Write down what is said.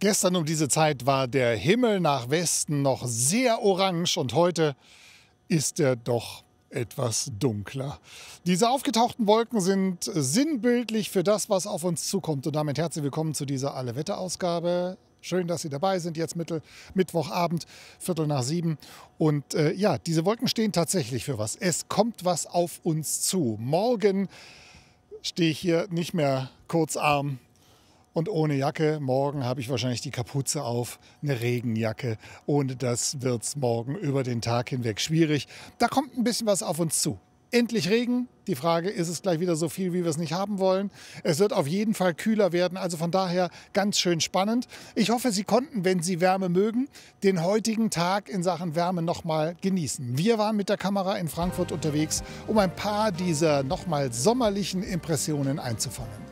Gestern um diese Zeit war der Himmel nach Westen noch sehr orange und heute ist er doch etwas dunkler. Diese aufgetauchten Wolken sind sinnbildlich für das, was auf uns zukommt. Und damit herzlich willkommen zu dieser Alle-Wetter-Ausgabe. Schön, dass Sie dabei sind, jetzt Mittwochabend, 6:45. Und ja, diese Wolken stehen tatsächlich für was. Es kommt was auf uns zu. Morgen stehe ich hier nicht mehr kurzarm und ohne Jacke. Morgen habe ich wahrscheinlich die Kapuze auf, eine Regenjacke. Ohne das wird es morgen über den Tag hinweg schwierig. Da kommt ein bisschen was auf uns zu. Endlich Regen. Die Frage, ist es gleich wieder so viel, wie wir es nicht haben wollen? Es wird auf jeden Fall kühler werden, also von daher ganz schön spannend. Ich hoffe, Sie konnten, wenn Sie Wärme mögen, den heutigen Tag in Sachen Wärme nochmal genießen. Wir waren mit der Kamera in Frankfurt unterwegs, um ein paar dieser nochmal sommerlichen Impressionen einzufangen.